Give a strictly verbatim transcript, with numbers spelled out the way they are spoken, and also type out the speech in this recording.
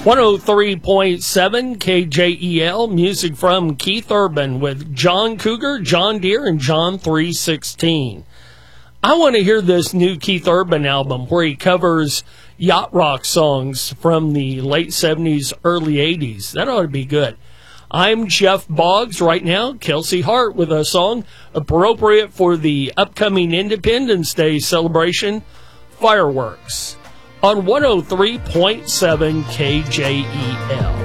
one oh three point seven K J E L, music from Keith Urban with John Cougar, John Deere, and John three sixteen. I want to hear this new Keith Urban album where he covers yacht rock songs from the late seventies, early eighties. That ought to be good. I'm Jeff Boggs. Right now, Kelsey Hart with a song appropriate for the upcoming Independence Day celebration, Fireworks, on one oh three point seven K J E L.